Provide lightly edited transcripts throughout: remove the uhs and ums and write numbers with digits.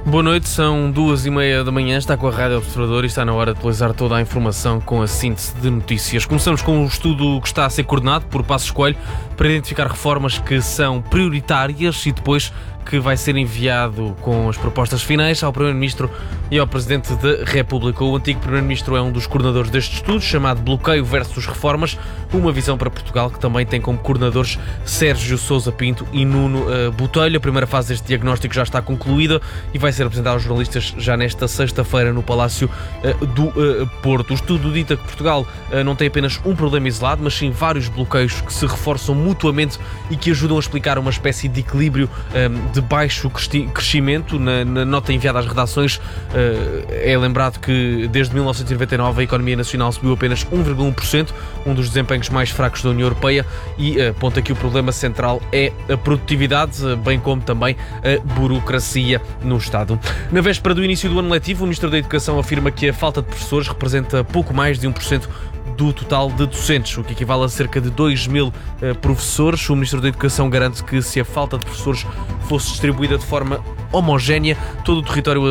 Boa noite, são 2h30 da manhã, está com a Rádio Observador e está na hora de atualizar toda a informação com a síntese de notícias. Começamos com um estudo que está a ser coordenado por Passos Coelho para identificar reformas que são prioritárias e depois que vai ser enviado com as propostas finais ao Primeiro-Ministro e ao Presidente da República. O antigo Primeiro-Ministro é um dos coordenadores deste estudo, chamado Bloqueio versus Reformas, uma visão para Portugal, que também tem como coordenadores Sérgio Sousa Pinto e Nuno Botelho. A primeira fase deste diagnóstico já está concluída e vai ser apresentada aos jornalistas já nesta sexta-feira no Palácio do Porto. O estudo dita que Portugal não tem apenas um problema isolado, mas sim vários bloqueios que se reforçam mutuamente e que ajudam a explicar uma espécie de equilíbrio de baixo crescimento. Na nota enviada às redações é lembrado que desde 1999 a economia nacional subiu apenas 1,1%, um dos desempenhos mais fracos da União Europeia, e aponta que o problema central é a produtividade, bem como também a burocracia no Estado. Na véspera do início do ano letivo, o Ministro da Educação afirma que a falta de professores representa pouco mais de 1% do total de docentes, o que equivale a cerca de 2.000 professores. O Ministro da Educação garante que se a falta de professores fosse distribuída de forma homogénea em todo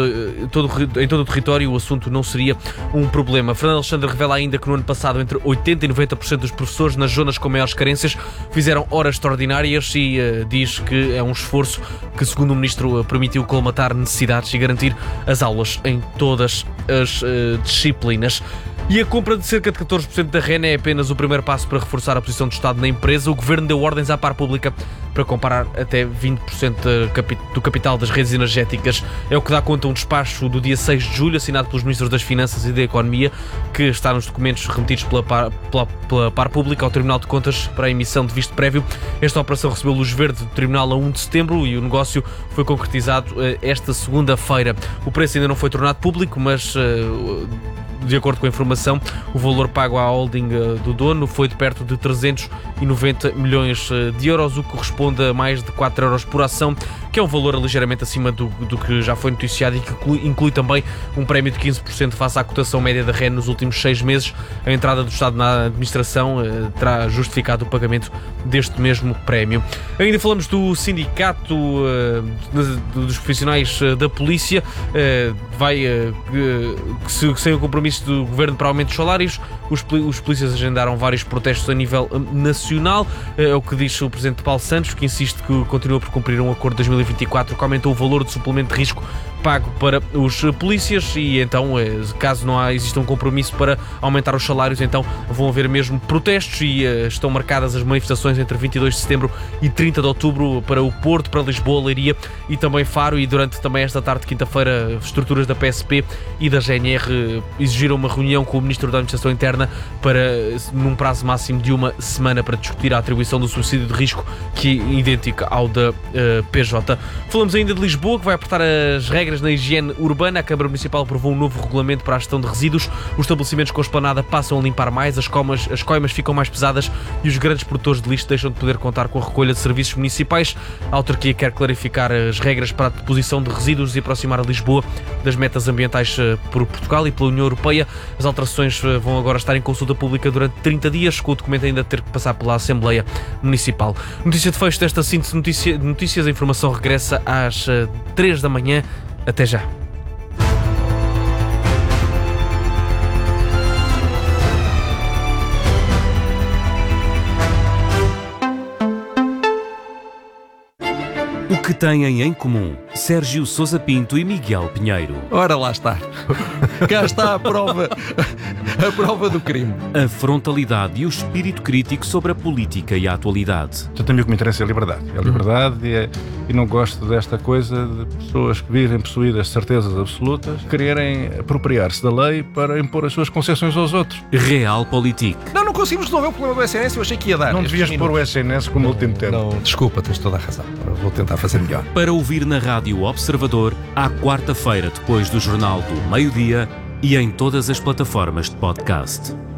o território, o assunto não seria um problema. Fernando Alexandre revela ainda que no ano passado entre 80% e 90% dos professores nas zonas com maiores carências fizeram horas extraordinárias e diz que é um esforço que, segundo o Ministro, permitiu colmatar necessidades e garantir as aulas em todas as disciplinas. E a compra de cerca de 14% da REN é apenas o primeiro passo para reforçar a posição do Estado na empresa. O Governo deu ordens à par pública para comprar até 20% do capital das redes energéticas. É o que dá conta um despacho do dia 6 de julho, assinado pelos Ministros das Finanças e da Economia, que está nos documentos remetidos pela par pública ao Tribunal de Contas para a emissão de visto prévio. Esta operação recebeu luz verde do Tribunal a 1 de setembro e o negócio foi concretizado esta segunda-feira. O preço ainda não foi tornado público, mas de acordo com a informação, o valor pago à holding do dono foi de perto de 390 milhões de euros, o que corresponde a mais de 4 euros por ação, que é um valor ligeiramente acima do que já foi noticiado e que inclui também um prémio de 15% face à cotação média da REN nos últimos 6 meses. A entrada do Estado na administração terá justificado o pagamento deste mesmo prémio. Ainda falamos do sindicato dos profissionais da polícia, sem o compromisso do Governo para aumento dos salários. Os polícias agendaram vários protestos a nível nacional. É o que diz o Presidente Paulo Santos, que insiste que continua por cumprir um acordo de 2024 que aumentou o valor do suplemento de risco pago para os polícias e então, caso não exista um compromisso para aumentar os salários, então vão haver mesmo protestos e estão marcadas as manifestações entre 22 de setembro e 30 de outubro para o Porto, para Lisboa, Leiria e também Faro. E durante também esta tarde de quinta-feira, estruturas da PSP e da GNR exigiram uma reunião com o Ministro da Administração Interna para, num prazo máximo de uma semana, para discutir a atribuição do subsídio de risco, que é idêntico ao da PJ. Falamos ainda de Lisboa, que vai apertar as regras na higiene urbana. A Câmara Municipal aprovou um novo regulamento para a gestão de resíduos. Os estabelecimentos com esplanada passam a limpar mais, as coimas ficam mais pesadas e os grandes produtores de lixo deixam de poder contar com a recolha de serviços municipais. A autarquia quer clarificar as regras para a deposição de resíduos e aproximar a Lisboa das metas ambientais por Portugal e pela União Europeia. As alterações vão agora estar em consulta pública durante 30 dias, com o documento ainda ter que passar pela Assembleia Municipal. Notícia de fecho desta síntese de notícias. A informação regressa às 3 da manhã. Até já. O que têm em comum Sérgio Sousa Pinto e Miguel Pinheiro? Ora, lá está. Cá está a prova do crime. A frontalidade e o espírito crítico sobre a política e a atualidade. Eu tenho o que me interessa é a liberdade. É a liberdade e não gosto desta coisa de pessoas que vivem possuídas de certezas absolutas, quererem apropriar-se da lei para impor as suas concessões aos outros. Realpolitik. Não conseguimos resolver o problema do SNS, eu achei que ia dar. Não devias pôr o SNS como último termo. Não, desculpa, tens toda a razão. Vou tentar fazer melhor. Para ouvir na Rádio Observador, à quarta-feira, depois do Jornal do Meio-Dia e em todas as plataformas de podcast.